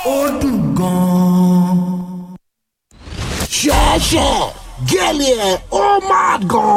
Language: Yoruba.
ó dùn gan-an. ṣẹ́ṣẹ́ gẹ́lì ẹ̀ ó máa gan.